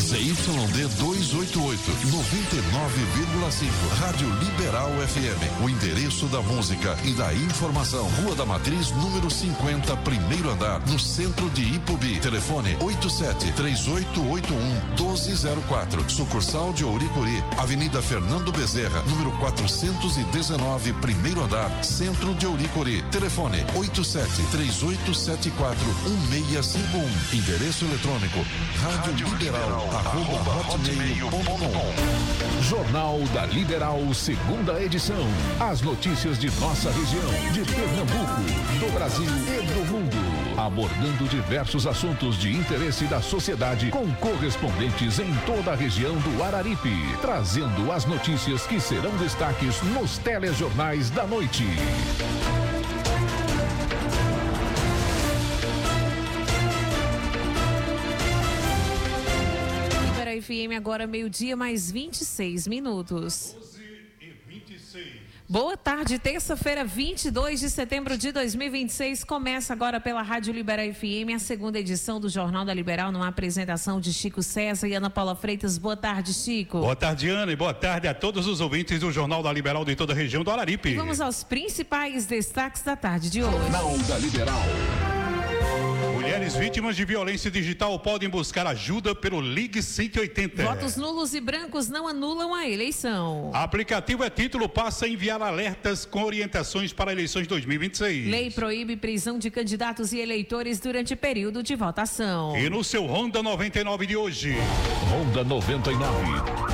ZYD 288, 99,5. Rádio Liberal FM. O endereço da música e da informação. Rua da Matriz, número 50, primeiro andar, no centro de Ipubi. Telefone 87-3881-1204. Sucursal de Ouricuri. Avenida Fernando Bezerra, número 419, primeiro andar, centro de Ouricuri. Telefone 87-3874-1651. Endereço eletrônico radioliberal@hotmail.com. Jornal da Liberal, segunda edição. As notícias de nossa região, de Pernambuco, do Brasil e do mundo. Abordando diversos assuntos de interesse da sociedade com correspondentes em toda a região do Araripe. Trazendo as notícias que serão destaques nos telejornais da noite. FM agora meio-dia mais 26 minutos. 12h26. Boa tarde, terça-feira, 22 de setembro de 2026. Começa agora pela Rádio Liberal FM, a segunda edição do Jornal da Liberal, numa apresentação de Chico César e Ana Paula Freitas. Boa tarde, Chico. Boa tarde, Ana, e boa tarde a todos os ouvintes do Jornal da Liberal de toda a região do Araripe. E vamos aos principais destaques da tarde de hoje. Jornal da Liberal. Mulheres vítimas de violência digital podem buscar ajuda pelo Ligue 180. Votos nulos e brancos não anulam a eleição. Aplicativo É Título passa a enviar alertas com orientações para eleições 2026. Lei proíbe prisão de candidatos e eleitores durante período de votação. E no seu Ronda 99 de hoje. Ronda 99.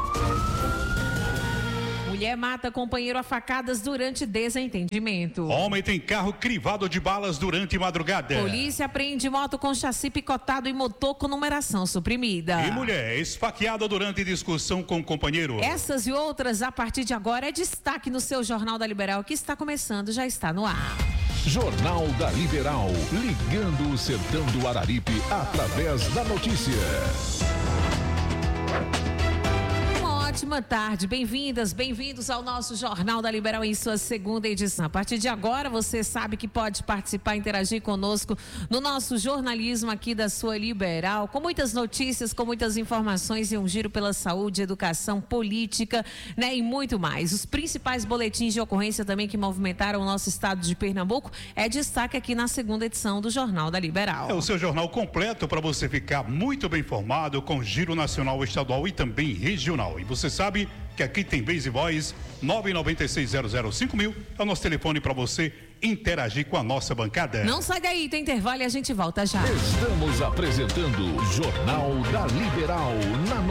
Mulher mata companheiro a facadas durante desentendimento. Homem tem carro crivado de balas durante madrugada. Polícia apreende moto com chassi picotado e motor com numeração suprimida. E mulher esfaqueada durante discussão com companheiro. Essas e outras a partir de agora é destaque no seu Jornal da Liberal, que está começando, já está no ar. Jornal da Liberal, ligando o sertão do Araripe através da notícia. Ótima tarde, bem-vindas, bem-vindos ao nosso Jornal da Liberal em sua segunda edição. A partir de agora, você sabe que pode participar, interagir conosco no nosso jornalismo aqui da sua Liberal, com muitas notícias, com muitas informações e um giro pela saúde, educação, política, né, e muito mais. Os principais boletins de ocorrência também que movimentaram o nosso estado de Pernambuco é destaque aqui na segunda edição do Jornal da Liberal. É o seu jornal completo para você ficar muito bem informado com giro nacional, estadual e também regional. E você sabe que aqui tem vez e voz. 996005000 é o nosso telefone para você interagir com a nossa bancada. Não sai daí, tem intervalo e a gente volta já. Estamos apresentando Jornal da Liberal na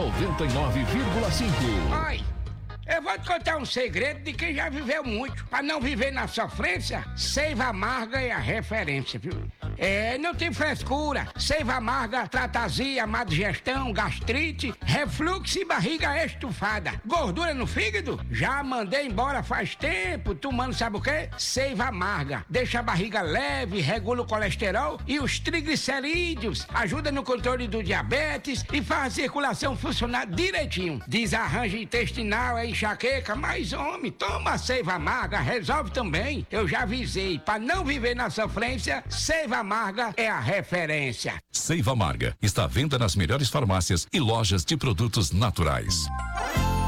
99,5. Oi, eu vou te contar um segredo de quem já viveu muito. Para não viver na sofrência, Seiva Amarga é a referência, viu? Não tem frescura. Seiva Amarga trata azia, má digestão, gastrite, refluxo e barriga estufada. Gordura no fígado? Já mandei embora faz tempo, tomando sabe o quê? Seiva Amarga. Deixa a barriga leve, regula o colesterol e os triglicerídeos. Ajuda no controle do diabetes e faz a circulação funcionar direitinho. Desarranjo intestinal, enxaqueca, mas homem, toma Seiva Amarga, resolve também. Eu já avisei, para não viver na sofrência, Seiva Amarga é a referência. Seiva Amarga está à venda nas melhores farmácias e lojas de produtos naturais.